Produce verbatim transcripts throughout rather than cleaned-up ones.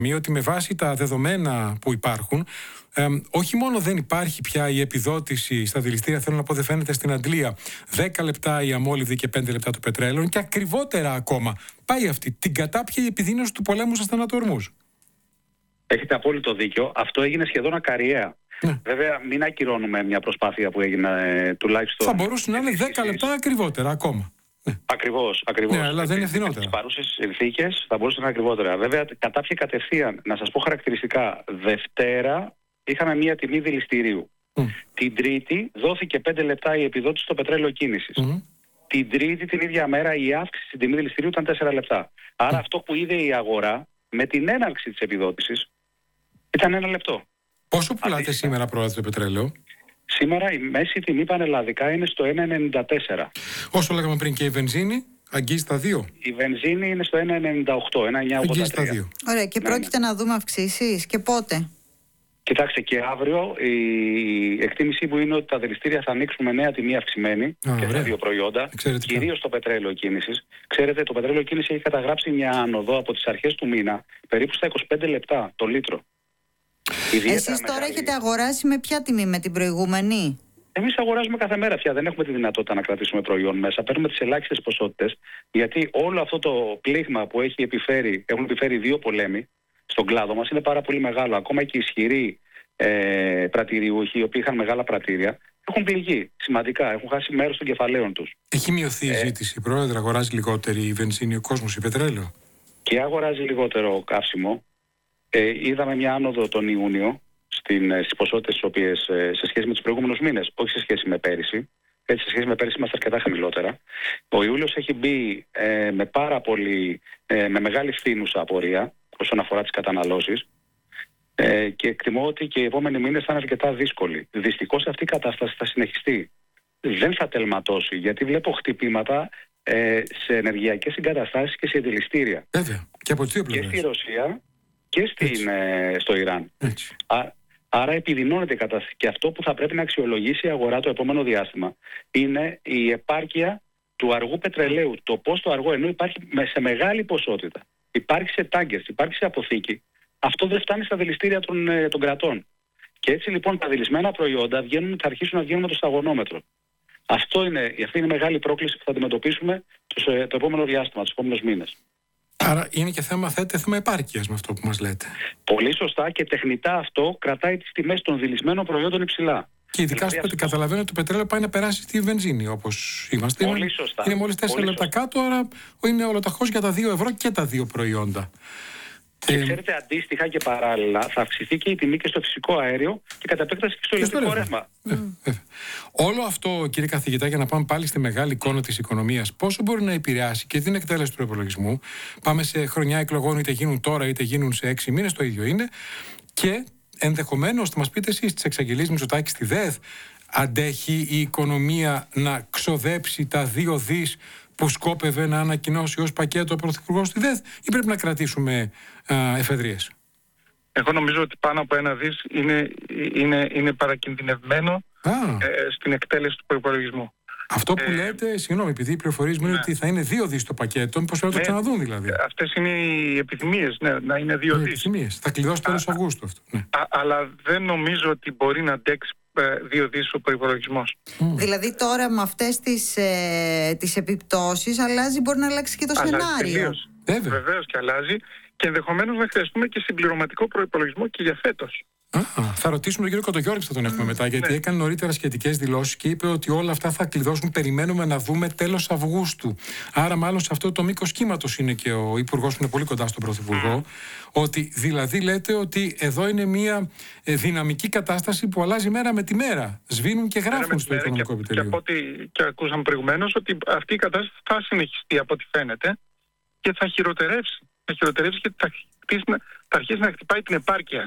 Ότι με βάση τα δεδομένα που υπάρχουν, ε, όχι μόνο δεν υπάρχει πια η επιδότηση στα δηληστήρια, θέλω να πω, δεν φαίνεται στην Αντλία, δέκα λεπτά η αμόλυβδη και πέντε λεπτά το πετρέλαιο, και ακριβότερα ακόμα πάει αυτή την κατάπια η επιδείνωση του πολέμου στα θανατοορμούς. Έχετε απόλυτο δίκιο. Αυτό έγινε σχεδόν ακαριέα. Ναι. Βέβαια, μην ακυρώνουμε μια προσπάθεια που έγινε ε, τουλάχιστον. Θα μπορούσε να είναι δέκα λεπτά ακριβότερα ακόμα. Ναι. Ακριβώς, ακριβώς. Ναι, αλλά δεν είναι φθηνότερα. Στις παρούσες συνθήκες θα μπορούσε να είναι ακριβότερα. Βέβαια, κατάπιε κατευθείαν. Να σας πω χαρακτηριστικά. Δευτέρα είχαμε μία τιμή δηληστηρίου. Mm. Την Τρίτη δόθηκε πέντε λεπτά η επιδότηση στο πετρέλαιο κίνησης. Mm. Την Τρίτη, την ίδια μέρα, η αύξηση στην τιμή δηληστηρίου ήταν τέσσερα λεπτά. Άρα, mm. αυτό που είδε η αγορά με την έναρξη της επιδότησης ήταν ένα λεπτό. Πόσο πουλάτε Αντίστοιχα. σήμερα, πρόεδρε, το πετρέλαιο? Σήμερα η μέση τιμή πανελλαδικά είναι στο ένα ενενήντα τέσσερα. Όσο λέγαμε πριν, και η βενζίνη αγγίζει τα δύο. Η βενζίνη είναι στο ένα ενενήντα οκτώ, ένα εννιά ογδόντα τρία. Αγγίζει τα δύο. Ωραία, και ναι, πρόκειται ναι. να δούμε αυξήσεις και πότε? Κοιτάξτε, και αύριο η εκτίμησή μου είναι ότι τα δηληστήρια θα ανοίξουν με νέα τιμή αυξημένη Α, και στα δύο προϊόντα, κυρίως το πετρέλαιο κίνησης. Ξέρετε, το πετρέλαιο κίνησης έχει καταγράψει μια άνοδο από τις αρχές του μήνα περίπου στα είκοσι πέντε λεπτά το λίτρο. Εσείς τώρα μεγάλη... έχετε αγοράσει με ποια τιμή, με την προηγούμενη? Εμείς αγοράζουμε κάθε μέρα πια, δεν έχουμε τη δυνατότητα να κρατήσουμε προϊόν μέσα. Παίρνουμε τις ελάχιστες ποσότητες, γιατί όλο αυτό το πλήγμα που έχει επιφέρει, έχουν επιφέρει δύο πολέμοι στον κλάδο μας είναι πάρα πολύ μεγάλο. Ακόμα και οι ισχυροί ε, πρατηριούχοι, οι οποίοι είχαν μεγάλα πρατήρια, έχουν πληγεί σημαντικά, έχουν χάσει μέρος των κεφαλαίων τους. Έχει μειωθεί η ζήτηση, ε, πρόεδρε, αγοράζει λιγότερη η βενζίνη ο κόσμος, η πετρέλαιο? Και αγοράζει λιγότερο καύσιμο. Ε, είδαμε μια άνοδο τον Ιούνιο στην, στις ποσότητες τις οποίες ε, σε σχέση με τους προηγούμενους μήνες, όχι σε σχέση με πέρυσι. Έτσι, σε σχέση με πέρυσι είμαστε αρκετά χαμηλότερα. Ο Ιούλιος έχει μπει ε, με πάρα πολύ, ε, με μεγάλη φθήνουσα απορία όσον αφορά τις καταναλώσεις ε, και εκτιμώ ότι και οι επόμενοι μήνες θα είναι αρκετά δύσκολοι. Δυστυχώς αυτή η κατάσταση θα συνεχιστεί. Δεν θα τελματώσει, γιατί βλέπω χτυπήματα ε, σε ενεργειακές εγκαταστάσεις και σε δηληστήρια. Βέβαια, και από τις δύο πλευρές. Και στη Ρωσία και στην, ε, στο Ιράν. Α, άρα επιδεινώνεται η κατάσταση. Και αυτό που θα πρέπει να αξιολογήσει η αγορά το επόμενο διάστημα είναι η επάρκεια του αργού πετρελαίου. Το πώς το αργό, ενώ υπάρχει σε μεγάλη ποσότητα, υπάρχει σε τάγκερς, υπάρχει σε αποθήκη, αυτό δεν φτάνει στα δηληστήρια των, ε, των κρατών. Και έτσι λοιπόν τα δηλισμένα προϊόντα βγαίνουν, θα αρχίσουν να βγαίνουν με το σταγονόμετρο. Αυτό είναι, αυτή είναι η μεγάλη πρόκληση που θα αντιμετωπίσουμε το, το επόμενο διάστημα, τους επόμενους μήνες. Άρα είναι και θέμα, θέτε, θέμα επάρκειας με αυτό που μας λέτε. Πολύ σωστά, και τεχνητά αυτό κρατάει τις τιμές των δηλισμένων προϊόντων υψηλά. Και ειδικά δηλαδή, ότι καταλαβαίνω ότι το πετρέλαιο πάει να περάσει στη βενζίνη, όπως είμαστε. Πολύ είναι, σωστά. Είναι μόλις τέσσερα λεπτά κάτω, άρα είναι ολοταχώς για τα δύο ευρώ και τα δύο προϊόντα. Και ε, ξέρετε, αντίστοιχα και παράλληλα θα αυξηθεί και η τιμή και στο φυσικό αέριο και κατά επέκταση και στο ηλεκτρικό ρεύμα. Ε, ε. Όλο αυτό, κύριε καθηγητά, για να πάμε πάλι στη μεγάλη εικόνα της οικονομίας, πόσο μπορεί να επηρεάσει και την εκτέλεση του προϋπολογισμού? Πάμε σε χρονιά εκλογών, είτε γίνουν τώρα είτε γίνουν σε έξι μήνες, το ίδιο είναι. Και ενδεχομένως, θα μας πείτε εσείς, τις εξαγγελίες Μητσοτάκη στη ΔΕΘ, αντέχει η οικονομία να ξοδέψει τα δύο δις που σκόπευε να ανακοινώσει ως πακέτο ο Πρωθυπουργός στη ΔΕΘ, ή πρέπει να κρατήσουμε α, εφεδρίες? Εγώ νομίζω ότι πάνω από ένα δις είναι, είναι, είναι παρακινδυνευμένο ε, στην εκτέλεση του προϋπολογισμού. Αυτό που ε, λέτε, συγγνώμη, επειδή οι πληροφορίες μου είναι ναι. ότι θα είναι δύο δις το πακέτο, μήπως πρέπει να ναι, το ξαναδούν δηλαδή? Αυτές είναι οι επιθυμίες, ναι, να είναι δύο δις. Επιθυμίες. Θα κλειδώσει τέλος Αυγούστου αυτό. Ναι. Α, αλλά δεν νομίζω ότι μπορεί να αντέξει δύο δις ο προϋπολογισμός. Mm. Δηλαδή τώρα με αυτές τις, ε, τις επιπτώσεις αλλάζει, μπορεί να αλλάξει και το αλλάζει σενάριο. Βεβαίως. Βεβαίως και αλλάζει, και ενδεχομένως να χρειαστούμε και συμπληρωματικό προϋπολογισμό και για φέτος. Α, θα ρωτήσουμε τον κύριο Κοντογιώργη, θα τον έχουμε mm. μετά, γιατί ναι. έκανε νωρίτερα σχετικές δηλώσεις και είπε ότι όλα αυτά θα κλειδώσουν. Περιμένουμε να δούμε τέλος Αυγούστου. Άρα, μάλλον σε αυτό το μήκος κύματος είναι και ο Υπουργός που είναι πολύ κοντά στον Πρωθυπουργό. Mm. Ότι δηλαδή λέτε ότι εδώ είναι μια ε, δυναμική κατάσταση που αλλάζει μέρα με τη μέρα. Σβήνουν και γράφουν στο οικονομικό επιτελείο. Και από ό,τι και ακούσαμε προηγουμένως, ότι αυτή η κατάσταση θα συνεχιστεί από ό,τι φαίνεται και θα χειροτερεύσει. Θα χειροτερεύσει και θα, θα αρχίσει να χτυπάει την επάρκεια.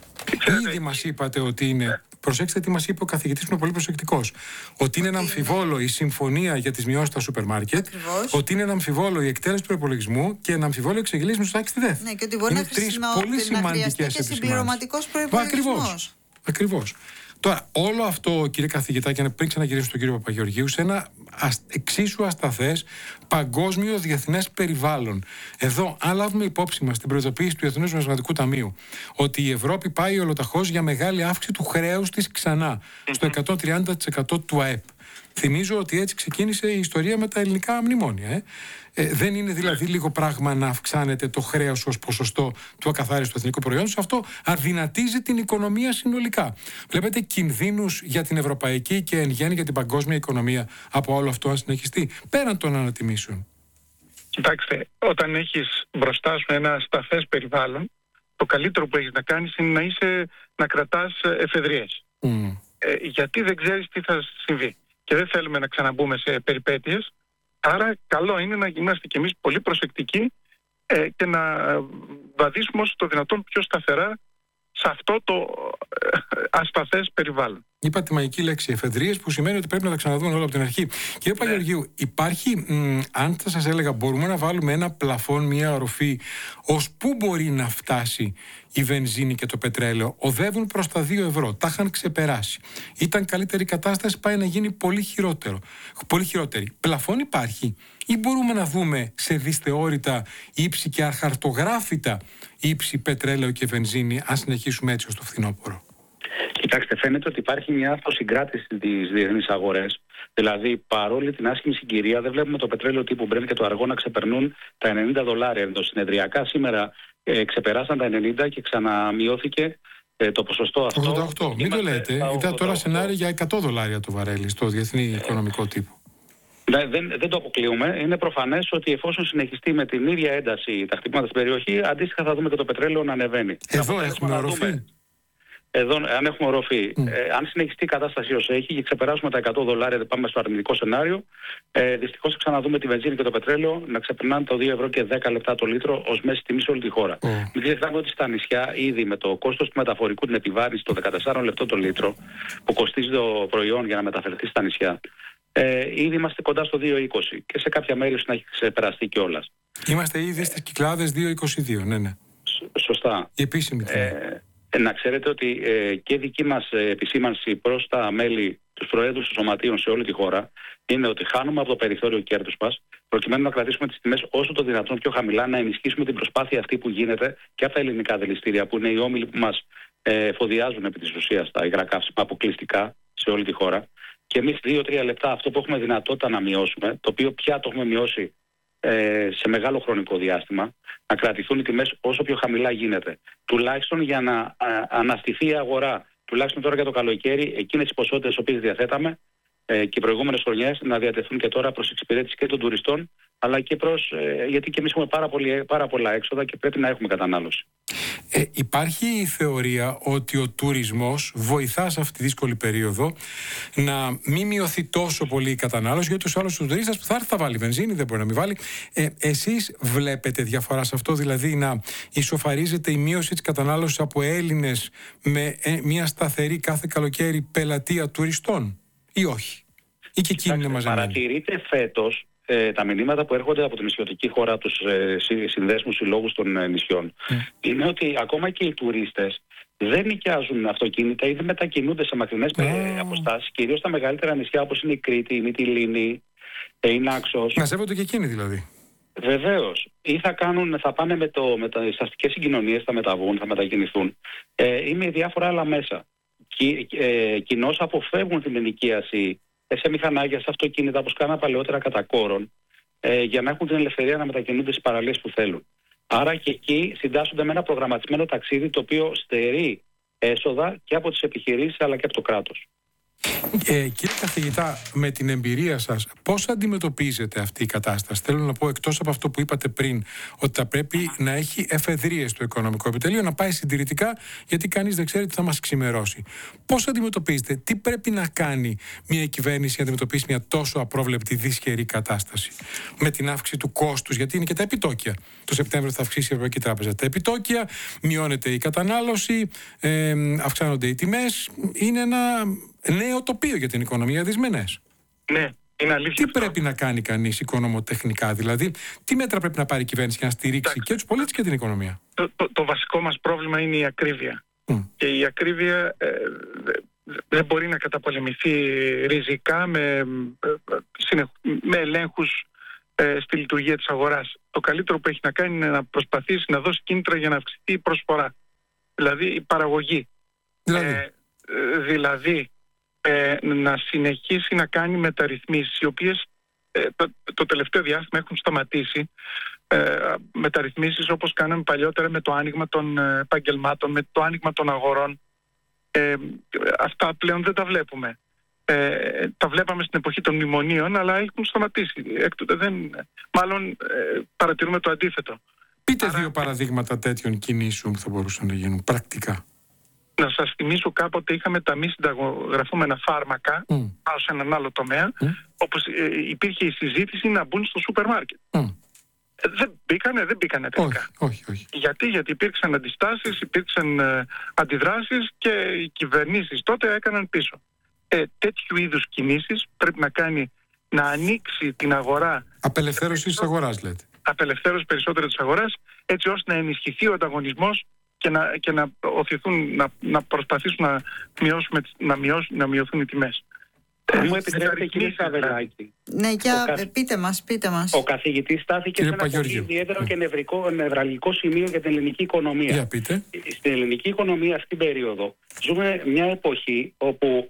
Ήδη μας είπατε ότι είναι. Προσέξτε τι μας είπε ο καθηγητής που είναι πολύ προσεκτικός. Ότι είναι ένα αμφιβόλο η συμφωνία για τις μειώσεις στα σούπερ μάρκετ, ότι είναι ένα αμφιβόλο η εκτέλεση του προϋπολογισμού και ένα αμφιβόλο η εξεγγελίες Μητσοτάκη στη ΔΕΘ. Ναι, και ότι μπορεί είναι να, τρεις πολύ να χρειαστεί και συμπληρωματικός προϋπολογισμός. Ακριβώς. Ακριβώς. Τώρα, όλο αυτό, κύριε καθηγητά, και πριν ξαναγυρίσω στον κύριο Παπαγεωργίου, σε ένα εξίσου ασταθές παγκόσμιο διεθνές περιβάλλον. Εδώ, αν λάβουμε υπόψη μας την προειδοποίηση του Διεθνούς Νομισματικού Ταμείου ότι η Ευρώπη πάει ολοταχώς για μεγάλη αύξηση του χρέους της ξανά, στο εκατόν τριάντα τοις εκατό του ΑΕΠ. Θυμίζω ότι έτσι ξεκίνησε η ιστορία με τα ελληνικά μνημόνια. Ε. Ε, δεν είναι δηλαδή λίγο πράγμα να αυξάνεται το χρέος ως ποσοστό του ακαθάριστου εθνικού προϊόντος. Αυτό αδυνατίζει την οικονομία συνολικά. Βλέπετε κινδύνους για την ευρωπαϊκή και εν γέννη για την παγκόσμια οικονομία από όλο αυτό αν συνεχιστεί, πέραν των ανατιμήσεων? Κοιτάξτε, όταν έχεις μπροστά σου ένα σταθές περιβάλλον, το καλύτερο που έχεις να κάνεις είναι να, είσαι, να κρατάς εφεδρίες. Mm. Ε, γιατί δεν ξέρεις τι θα συμβεί. Και δεν θέλουμε να ξαναμπούμε σε περιπέτειες. Άρα καλό είναι να είμαστε κι εμείς πολύ προσεκτικοί ε, και να βαδίσουμε όσο το δυνατόν πιο σταθερά σε αυτό το ε, ασταθές περιβάλλον. Είπα τη μαγική λέξη εφεδρίες, που σημαίνει ότι πρέπει να τα ξαναδούμε όλα από την αρχή. Κύριε ναι. Παγεωργίου, υπάρχει, μ, αν θα σας έλεγα, μπορούμε να βάλουμε ένα πλαφόν, μια οροφή, ως πού μπορεί να φτάσει η βενζίνη και το πετρέλαιο? Οδεύουν προς τα δύο ευρώ, τα είχαν ξεπεράσει. Ήταν καλύτερη κατάσταση, πάει να γίνει πολύ χειρότερο. Πολύ χειρότερη. Πλαφόν υπάρχει, ή μπορούμε να δούμε σε δυσθεώρητα ύψη και αρχαρτογράφητα ύψη πετρέλαιο και βενζίνη, αν συνεχίσουμε έτσι ως το φθινόπωρο? Κοιτάξτε, φαίνεται ότι υπάρχει μια αυτοσυγκράτηση στις διεθνείς αγορές. Δηλαδή, παρόλη την άσχημη συγκυρία, δεν βλέπουμε το πετρέλαιο τύπου Brent και το αργό να ξεπερνούν τα ενενήντα δολάρια. Ενδοσυνεδριακά σήμερα ε, ξεπεράσαν τα ενενήντα και ξαναμειώθηκε ε, το ποσοστό αυτό. ογδόντα οκτώ, μην το λέτε. Είδα τώρα σενάρια για εκατό δολάρια το βαρέλι στο διεθνή οικονομικό τύπο. Δεν, δεν, δεν το αποκλείουμε. Είναι προφανές ότι εφόσον συνεχιστεί με την ίδια ένταση τα χτυπήματα στην περιοχή, αντίστοιχα θα δούμε και το πετρέλαιο να ανεβαίνει. Εδώ έχουμε οροφή. Εδώ, αν έχουμε οροφή, mm. ε, αν συνεχιστεί η κατάσταση όσο έχει και ξεπεράσουμε τα εκατό δολάρια, δεν πάμε στο αρνητικό σενάριο, ε, δυστυχώς θα ξαναδούμε τη βενζίνη και το πετρέλαιο να ξεπερνάνε τα δύο ευρώ και δέκα λεπτά το λίτρο ως μέση τιμή σε όλη τη χώρα. Mm. Μην ξεχνάμε ότι στα νησιά ήδη με το κόστος του μεταφορικού, την επιβάρυνση των δεκατεσσάρων λεπτών το λίτρο, που κοστίζει το προϊόν για να μεταφερθεί στα νησιά, ε, ήδη είμαστε κοντά στο δύο είκοσι και σε κάποια μέρη να έχει ξεπεραστεί κιόλας. Είμαστε ήδη στις Κυκλάδες δύο είκοσι δύο, ναι, ναι. Σωστά. Η επίσημη ε, Να ξέρετε ότι ε, και δική μας ε, επισήμανση προς τα μέλη, τους προέδρους των σωματείων σε όλη τη χώρα, είναι ότι χάνουμε από το περιθώριο κέρδους μας, προκειμένου να κρατήσουμε τις τιμές όσο το δυνατόν πιο χαμηλά, να ενισχύσουμε την προσπάθεια αυτή που γίνεται και από τα ελληνικά δηληστήρια, που είναι οι όμιλοι που μας ε, εφοδιάζουν επί της ουσίας τα υγρά καύσιμα αποκλειστικά σε όλη τη χώρα. Και εμείς δύο τρία λεπτά αυτό που έχουμε δυνατότητα να μειώσουμε, το οποίο πια το έχουμε μειώσει ε, σε μεγάλο χρονικό διάστημα, να κρατηθούν οι τιμές όσο πιο χαμηλά γίνεται. Τουλάχιστον για να α, αναστηθεί η αγορά, τουλάχιστον τώρα για το καλοκαίρι, εκείνες οι ποσότητες τις οποίες διαθέταμε ε, και οι προηγούμενες χρονιές να διατεθούν και τώρα προς εξυπηρέτηση και των τουριστών, αλλά και προς, ε, γιατί και εμείς έχουμε πάρα, πολύ, πάρα πολλά έξοδα και πρέπει να έχουμε κατανάλωση. Ε, υπάρχει η θεωρία ότι ο τουρισμός βοηθά σε αυτή τη δύσκολη περίοδο να μην μειωθεί τόσο πολύ η κατανάλωση, γιατί τους άλλους τους τουρίστες που θα έρθει θα βάλει βενζίνη, δεν μπορεί να μην βάλει. Ε, εσείς βλέπετε διαφορά σε αυτό, δηλαδή να ισοφαρίζεται η μείωση της κατανάλωσης από Έλληνες με ε, μια σταθερή κάθε καλοκαίρι πελατεία τουριστών, ή όχι? Ή και εκείνοι είναι μαζεμένοι? Παρατηρείται φέτος Ε, τα μηνύματα που έρχονται από την νησιωτική χώρα, τους ε, συνδέσμους συλλόγους των ε, νησιών, mm. είναι ότι ακόμα και οι τουρίστες δεν νοικιάζουν αυτοκίνητα ή δεν μετακινούνται σε μακρινές mm. αποστάσεις, κυρίως στα μεγαλύτερα νησιά όπως είναι η Κρήτη, η Μυτιλήνη, ε, η Νάξος. Να σέβονται και εκείνοι δηλαδή. Βεβαίως. Ή θα, κάνουν, θα πάνε με, το, με τις αστικές συγκοινωνίες, θα μεταβούν, θα μετακινηθούν ε, ή με διάφορα άλλα μέσα. Κι, ε, κοινώς αποφεύγουν την ενοικίαση σε μηχανάκια, σε αυτοκίνητα, όπως κάναμε παλαιότερα κατά κόρον, ε, για να έχουν την ελευθερία να μετακινούνται στις παραλίες που θέλουν. Άρα και εκεί συντάσσονται με ένα προγραμματισμένο ταξίδι, το οποίο στερεί έσοδα και από τις επιχειρήσεις αλλά και από το κράτος. Ε, κύριε καθηγητά, με την εμπειρία σας, πώς αντιμετωπίζετε αυτή η κατάσταση? Θέλω να πω, εκτός από αυτό που είπατε πριν, ότι θα πρέπει να έχει εφεδρίες το οικονομικό επιτελείο, να πάει συντηρητικά, γιατί κανείς δεν ξέρει τι θα μας ξημερώσει. Πώς αντιμετωπίζετε, τι πρέπει να κάνει μια κυβέρνηση για να αντιμετωπίσει μια τόσο απρόβλεπτη δυσχερή κατάσταση? Με την αύξηση του κόστους, γιατί είναι και τα επιτόκια. Το Σεπτέμβριο θα αυξήσει η Ευρωπαϊκή Τράπεζα τα επιτόκια, μειώνεται η κατανάλωση, ε, αυξάνονται οι τιμές. Είναι ένα νέο τοπίο για την οικονομία, δυσμενές. Ναι, είναι αλήθεια. Τι αυτό. πρέπει να κάνει κανείς οικονομοτεχνικά, δηλαδή, τι μέτρα πρέπει να πάρει η κυβέρνηση για να στηρίξει Τάξη. και τους πολίτες και την οικονομία? Το, το, το βασικό μας πρόβλημα είναι η ακρίβεια. Mm. Και η ακρίβεια ε, δεν μπορεί να καταπολεμηθεί ριζικά με, με ελέγχους ε, στη λειτουργία της αγοράς. Το καλύτερο που έχει να κάνει είναι να προσπαθήσει να δώσει κίνητρα για να αυξηθεί η προσφορά. Δηλαδή η παραγωγή. Δηλαδή, ε, δηλαδή ε, να συνεχίσει να κάνει μεταρρυθμίσεις, οι οποίες ε, το, το τελευταίο διάστημα έχουν σταματήσει. Ε, μεταρρυθμίσεις όπως κάναμε παλιότερα με το άνοιγμα των επαγγελμάτων, με το άνοιγμα των αγορών. Ε, αυτά πλέον δεν τα βλέπουμε. Ε, τα βλέπαμε στην εποχή των μνημονίων, αλλά έχουν σταματήσει. Έκτοτε δεν, μάλλον ε, παρατηρούμε το αντίθετο. Πείτε Άρα, δύο παραδείγματα τέτοιων κινήσεων που θα μπορούσαν να γίνουν πρακτικά. Να σας θυμίσω, κάποτε είχαμε τα μη συνταγογραφούμενα φάρμακα, mm. πάω σε έναν άλλο τομέα, mm. όπως ε, υπήρχε η συζήτηση να μπουν στο σούπερ μάρκετ. Mm. Ε, δεν μπήκανε, δεν μπήκανε τελικά. Όχι, όχι, όχι. Γιατί, γιατί υπήρξαν αντιστάσεις, υπήρξαν ε, αντιδράσεις και οι κυβερνήσεις τότε έκαναν πίσω. Ε, τέτοιου είδους κινήσεις πρέπει να κάνει, να ανοίξει την αγορά. Απελευθέρωση της αγοράς, λέτε. Απελευθέρωση περισσότερο της αγοράς, έτσι ώστε να ενισχυθεί ο ανταγωνισμός και να, και να οθηθούν, να, να προσπαθήσουν να, μειώσουμε, να, μειώσουν, να μειωθούν οι τιμές. Αν μου επιτρέπετε, κύριε Σαβελάκη. Ναι, για καθ... πείτε μας, πείτε μας. Ο καθηγητής στάθηκε σε ένα πολύ ιδιαίτερο mm. και νευρικό, νευραλικό σημείο για την ελληνική οικονομία. Για πείτε. Στην ελληνική οικονομία αυτή την περίοδο ζούμε μια εποχή όπου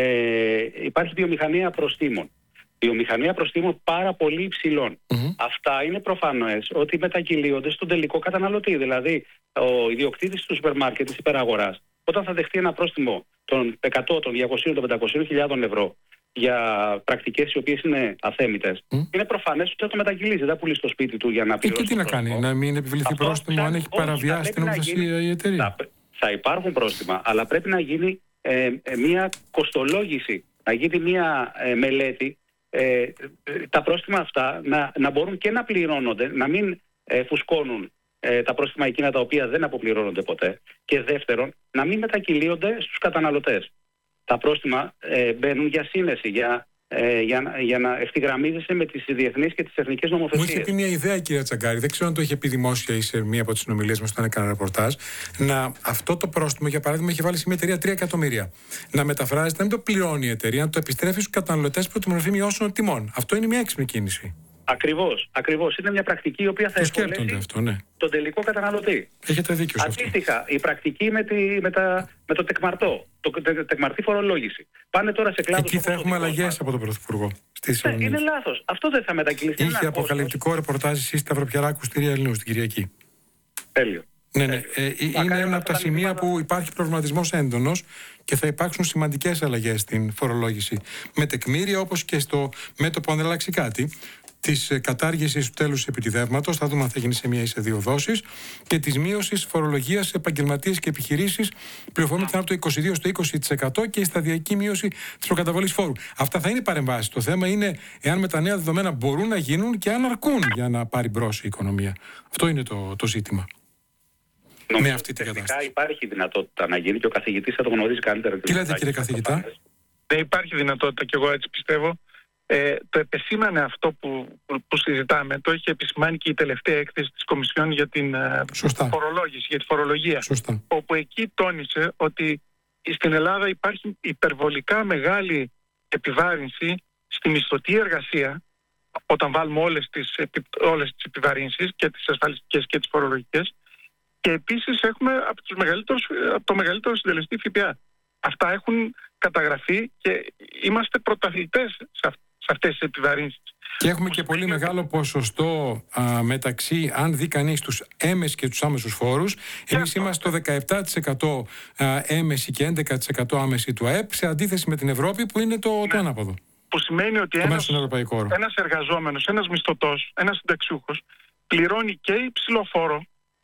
ε, υπάρχει βιομηχανία προστίμων. Βιομηχανία προστίμων πάρα πολύ υψηλών. Mm-hmm. Αυτά είναι προφανές ότι μετακυλίονται στον τελικό καταναλωτή. Δηλαδή, ο ιδιοκτήτης του σούπερ μάρκετ της υπεραγοράς, όταν θα δεχτεί ένα πρόστιμο των εκατό, των διακοσίων, των πεντακοσίων χιλιάδων ευρώ για πρακτικές οι οποίες είναι αθέμητες, mm. είναι προφανές ότι θα το μετακυλίζει. Δεν θα πουλήσει στο σπίτι του για να πληρώσει. Και τι να κάνει, να μην επιβληθεί αυτό πρόστιμο αν έχει παραβιάσει την νομοθεσία η εταιρεία. Θα, θα υπάρχουν πρόστιμα, αλλά πρέπει να γίνει ε, ε, μια κοστολόγηση, να γίνει μια ε, μελέτη. Ε, τα πρόστιμα αυτά να, να μπορούν και να πληρώνονται, να μην ε, φουσκώνουν ε, τα πρόστιμα εκείνα τα οποία δεν αποπληρώνονται ποτέ, και δεύτερον να μην μετακυλίονται στους καταναλωτές. Τα πρόστιμα ε, μπαίνουν για σύνεση, για, ε, για, για να ευθυγραμμίζεσαι με τις διεθνείς και τις εθνικές νομοθεσίες. Μου είχε πει μια ιδέα, κύριε Τσαγκάρη, δεν ξέρω αν το είχε πει δημόσια ή σε μία από τις συνομιλίες μας όταν έκανα ρεπορτάζ, να αυτό το πρόστιμο, για παράδειγμα, είχε βάλει σε μια εταιρεία τρία εκατομμύρια. Να μεταφράζεται, να μην το πληρώνει η εταιρεία, να το επιστρέφει στους καταναλωτές που τη μορφή μειώσεων τιμών. Αυτό είναι μια έξυπνη κίνηση. Ακριβώς, ακριβώς. Είναι μια πρακτική η οποία θα ευκολέσει αυτό, ναι. τον τελικό καταναλωτή. Έχετε δίκιο σε αυτό. Αντίστοιχα, η πρακτική με, τη, με, τα, με το τεκμαρτό, το τε, τεκμαρτή φορολόγηση. Πάνε τώρα σε κλάδους. Εκεί θα έχουμε αλλαγές από τον Πρωθυπουργό. Ναι, είναι λάθος. Αυτό δεν θα μετακυλιστεί. Είχε αποκαλυπτικό ρεπορτάζ εσείς Σταυροπιαράκου στη Ρία Ελληνού την Κυριακή. Τέλειο. Ναι, ναι. Ε, είναι ένα από τα σημεία που υπάρχει προβληματισμός έντονος και θα υπάρξουν σημαντικές αλλαγές στην φορολόγηση. Με τεκμήρια, όπως και στο μέτωπο αν δεν αλλάξει κάτι, της κατάργησης του τέλους επιτιδεύματος, θα δούμε αν θα γίνει σε μία ή σε δύο δόσεις, και της μείωσης φορολογίας σε επαγγελματίες και επιχειρήσεις, πληροφορούμε ότι από το είκοσι δύο στο είκοσι τοις εκατό, και η σταδιακή μείωση της προκαταβολής φόρου. Αυτά θα είναι παρεμβάσεις. Το θέμα είναι εάν με τα νέα δεδομένα μπορούν να γίνουν και αν αρκούν για να πάρει μπρος η οικονομία. Αυτό είναι το, το ζήτημα. Νομίζω με αυτή την κατάσταση υπάρχει δυνατότητα να γίνει και ο καθηγητής θα το γνωρίζει καλύτερα. Τι λέτε, κύριε καθηγητά? Δεν υπάρχει δυνατότητα, και εγώ έτσι πιστεύω. Ε, το επεσήμανε αυτό που, που συζητάμε, το είχε επισημάνει και η τελευταία έκθεση της Κομισιόν για την Σωστά. φορολόγηση, για τη φορολογία. Σωστά. Όπου εκεί τόνισε ότι στην Ελλάδα υπάρχει υπερβολικά μεγάλη επιβάρυνση στη μισθωτή εργασία, όταν βάλουμε όλες τις, όλες τις επιβαρύνσεις, και τις ασφαλιστικές και τις φορολογικές, και επίσης έχουμε από, τους μεγαλύτερους, από το μεγαλύτερο συντελεστή ΦΠΑ. Αυτά έχουν καταγραφεί και είμαστε πρωταθλητές σε αυτό. Σε αυτές τις επιβαρύνσεις. Και έχουμε και πολύ μεγάλο ποσοστό α, μεταξύ, αν δει κανείς, τους έμεσους και τους άμεσους φόρους. Εμείς είμαστε στο δεκαεπτά τοις εκατό α, έμεση και έντεκα τοις εκατό άμεση του ΑΕΠ, σε αντίθεση με την Ευρώπη που είναι το, ναι. το ανάποδο. Που σημαίνει ότι ένας, ένας εργαζόμενος, ένας μισθωτός, ένας συνταξιούχος πληρώνει και υψηλό φόρο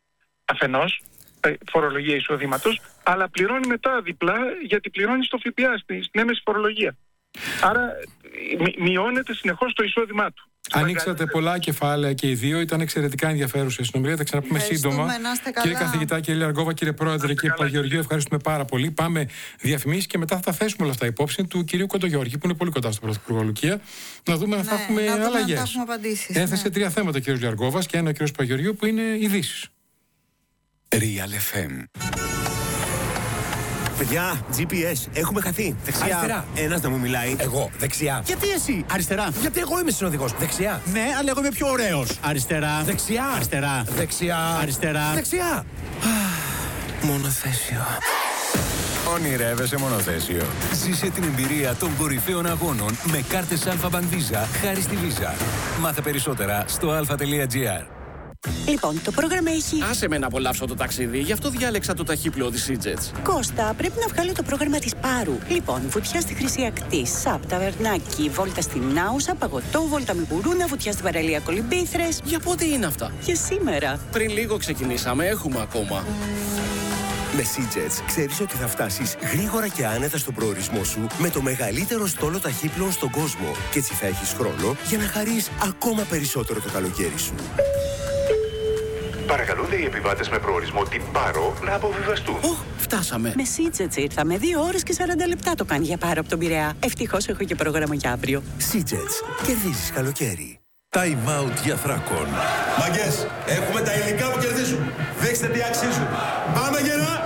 αφενός, φορολογία εισοδήματος, αλλά πληρώνει μετά διπλά, γιατί πληρώνει στο ΦΠΑ, στην έμεση φορολογία. Άρα μειώνεται συνεχώς το εισόδημά του. Ανοίξατε πολλά κεφάλαια και οι δύο. Ήταν εξαιρετικά ενδιαφέρουσα η συνομιλία. Θα ξαναπούμε σύντομα. Κύριε καθηγητά, κύριε Αργόβα, κύριε Πρόεδρε, κύριε Παπαγεωργίου, ευχαριστούμε πάρα πολύ. Πάμε διαφημίσεις και μετά θα τα θέσουμε όλα αυτά υπόψη του κυρίου Κοντογιώργη, που είναι πολύ κοντά στον Πρωθυπουργό Λουκία. Να δούμε αν θα έχουμε αλλαγές. Έθεσε τρία θέματα ο κύριος Αργόβας και ένα ο κύριος Παπαγεωργίου, που είναι ειδήσεις. Real εφ εμ. Παιδιά, τζι πι ες, έχουμε χαθεί. Δεξιά. Αριστερά. Ένας να μου μιλάει. Εγώ, δεξιά. Γιατί εσύ, αριστερά. Γιατί εγώ είμαι συνοδηγός. Δεξιά. Ναι, αλλά εγώ είμαι πιο ωραίος. Αριστερά. Δεξιά. Αριστερά. Δεξιά. Αριστερά. Δεξιά. Μονοθέσιο. Ονειρεύεσαι μονοθέσιο. Ζήσε την εμπειρία των κορυφαίων αγώνων με κάρτες Alpha Bank Visa χάρη στη Visa. Μάθε περισσότερα στο αλφα τελεία τζι άρ. Λοιπόν, το πρόγραμμα έχει... Άσε με να απολαύσω το ταξίδι, γι' αυτό διάλεξα το ταχύπλοο της EasyJet. Κώστα, πρέπει να βγάλω το πρόγραμμα της Πάρου. Λοιπόν, βουτιά στη Χρυσή Ακτή, ΣΑΠ, ταβερνάκι, βόλτα στην Άουσα, παγωτό, βόλτα με γουρούνα, βουτιά στην παραλία Κολυμπήθρες. Για πότε είναι αυτά? Για σήμερα. Πριν λίγο ξεκινήσαμε, έχουμε ακόμα. Με EasyJet ξέρεις ότι θα φτάσεις γρήγορα και άνετα στον προορισμό σου με το μεγαλύτερο στόλο ταχύπλοων στον κόσμο. Και έτσι θα έχεις χρόνο για να χαρείς ακόμα περισσότερο το καλοκαίρι σου. Παρακαλούνται οι επιβάτες με προορισμό την Πάρο να αποβιβαστούν. Οχ, φτάσαμε. Με EasyJet ήρθαμε. Δύο ώρες και σαράντα λεπτά το κάνει για Πάρο από τον Πειραιά. Ευτυχώς έχω και πρόγραμμα για αύριο. EasyJet. Κερδίζεις καλοκαίρι. Time out για Θράκον. Μαγκές, έχουμε τα υλικά που κερδίζουν. Δείξτε τι αξίζουν. Πάμε γερά!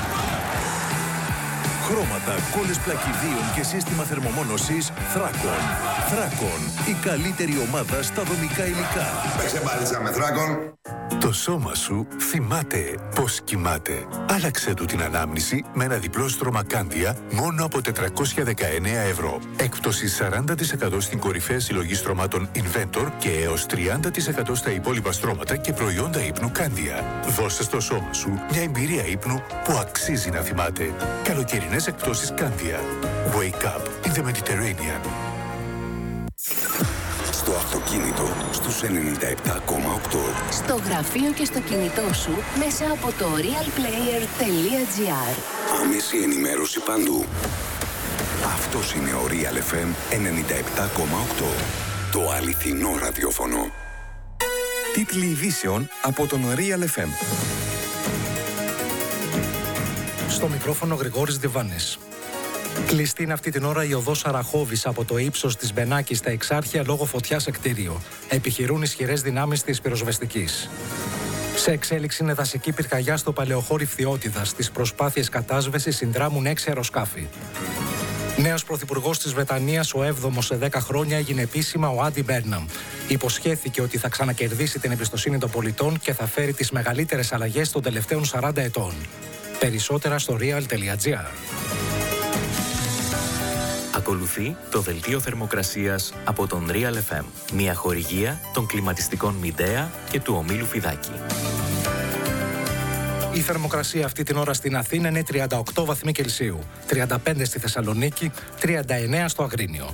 Χρώματα, κόλλες πλακιδίων και σύστημα θερμομόνωσης Θράκον. Θράκον, η καλύτερη ομάδα στα δομικά υλικά. Παίξε μπάλιτσα με Θράκον. Το σώμα σου θυμάται πώς κοιμάται. Άλλαξε του την ανάμνηση με ένα διπλό στρώμα Κάντια μόνο από τετρακόσια δεκαεννέα ευρώ. Έκπτωση σαράντα τοις εκατό στην κορυφαία συλλογή στρωμάτων Inventor και έως τριάντα τοις εκατό στα υπόλοιπα στρώματα και προϊόντα ύπνου Κάντια. Δώσε στο σώμα σου μια εμπειρία ύπνου που αξίζει να θυμάται. Καλοκαιρινές εκπτώσεις Κάντια. Wake up in the Mediterranean. Στο αυτοκίνητο στους ενενήντα επτά κόμμα οκτώ. Στο γραφείο και στο κινητό σου μέσα από το realplayer τελεία τζι άρ. Άμεση ενημέρωση παντού. Αυτός είναι ο Real εφ εμ ενενήντα επτά κόμμα οκτώ. Το αληθινό ραδιόφωνο. Τίτλοι ειδήσεων από τον Real εφ εμ. Στο μικρόφωνο Γρηγόρης Διβάνης. Κλειστή είναι αυτή την ώρα η οδός Αραχώβης από το ύψος της Μπενάκης στα Εξάρχεια λόγω φωτιάς σε κτίριο. Επιχειρούν ισχυρές δυνάμεις της πυροσβεστικής. Σε εξέλιξη είναι δασική πυρκαγιά στο παλαιοχώρι Φθιώτιδας. Στις προσπάθειες κατάσβεσης συνδράμουν έξι αεροσκάφη. Νέος πρωθυπουργός της Βρετανίας, ο έβδομος σε δέκα χρόνια, έγινε επίσημα ο Άντι Μπέρναμ. Υποσχέθηκε ότι θα ξανακερδίσει την εμπιστοσύνη των πολιτών και θα φέρει τις μεγαλύτερες αλλαγές των τελευταίων σαράντα ετών. Περισσότερα στο real τελεία τζι άρ. Ακολουθεί το δελτίο θερμοκρασίας από τον Real εφ εμ, μια χορηγία των κλιματιστικών Μιντέα και του ομίλου Φιδάκη. Η θερμοκρασία αυτή την ώρα στην Αθήνα είναι τριάντα οκτώ βαθμοί Κελσίου, τριάντα πέντε στη Θεσσαλονίκη, τριάντα εννέα στο Αγρίνιο.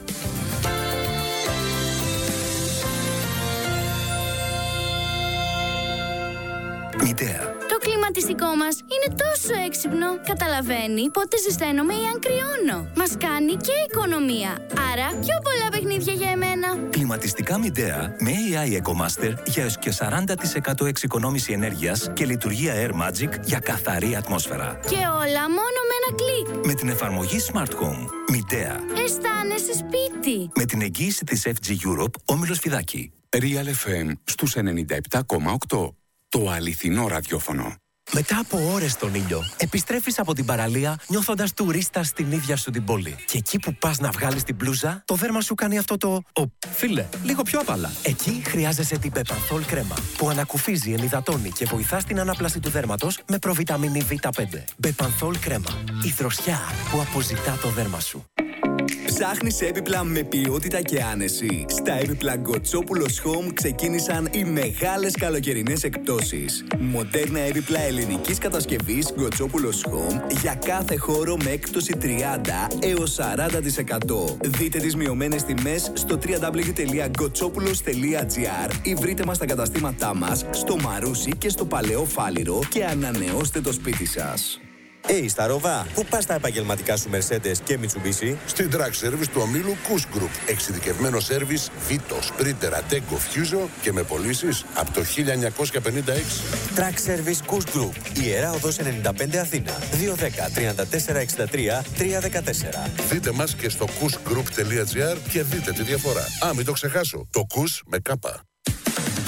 Μιντέα. Το κλιματιστικό μας είναι τόσο έξυπνο. Καταλαβαίνει πότε ζεσταίνομαι ή αν κρυώνω. Μας κάνει και οικονομία. Άρα πιο πολλά παιχνίδια για εμένα. Κλιματιστικά Μιντέα με έι άι EcoMaster για έως και σαράντα τοις εκατό εξοικονόμηση ενέργειας και λειτουργία Air Magic για καθαρή ατμόσφαιρα. Και όλα μόνο με ένα κλικ. Με την εφαρμογή Smart Home. Μιντέα. Αισθάνεσαι σπίτι. Με την εγγύηση της εφ τζι Europe, όμιλος Φιδάκη. Real εφ εμ στους ενενήντα επτά κόμμα οκτώ. Το αληθινό ραδιόφωνο. Μετά από ώρες στον ήλιο, επιστρέφεις από την παραλία νιώθοντας τουρίστα στην ίδια σου την πόλη. Και εκεί που πας να βγάλεις την μπλούζα, το δέρμα σου κάνει αυτό το «Οπ, φίλε, λίγο πιο απαλά». Εκεί χρειάζεσαι την Bepanthol κρέμα, που ανακουφίζει, ενυδατώνει και βοηθά στην ανάπλαση του δέρματος με προβιταμίνη βι πέντε. Bepanthol κρέμα, η δροσιά που αποζητά το δέρμα σου. Ψάχνεις έπιπλα με ποιότητα και άνεση? Στα έπιπλα Γκοτσόπουλος Home ξεκίνησαν οι μεγάλες καλοκαιρινές εκπτώσεις. Μοντέρνα έπιπλα ελληνικής κατασκευής Γκοτσόπουλος Home για κάθε χώρο με έκπτωση τριάντα έως σαράντα τοις εκατό. Δείτε τις μειωμένες τιμές στο double-u double-u double-u τελεία γκοτσόπουλος τελεία τζι άρ ή βρείτε μας στα καταστήματά μας στο Μαρούσι και στο Παλαιό Φάληρο και ανανεώστε το σπίτι σας. Hey, Σταρόβα, πού πας τα επαγγελματικά σου Mercedes και Mitsubishi? Στην Track Service του ομίλου Kuss Group. Εξειδικευμένο σέρβις Vito, Sprinter, Ateco, Fuso και με πωλήσεις από το χίλια εννιακόσια πενήντα έξι. Track Service Kuss Group. Ιερά Οδός ενενήντα πέντε Αθήνα. δύο ένα μηδέν, τρία τέσσερα έξι τρία, τρία ένα τέσσερα. Δείτε μας και στο kussgroup τελεία τζι άρ και δείτε τη διαφορά. Α, μην το ξεχάσω. Το Kuss με κάπα.